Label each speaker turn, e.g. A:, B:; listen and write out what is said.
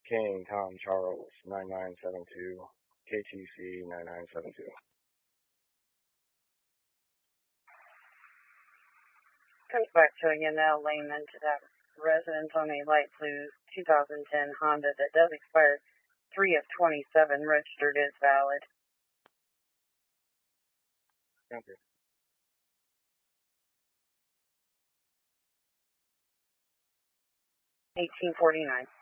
A: King Tom Charles 9972, KTC 9972.
B: Comes back to a Yanel Lehman to that residence on a light blue 2010 Honda that does expire 3 of 27, registered is valid.
A: Thank you.
B: 1849.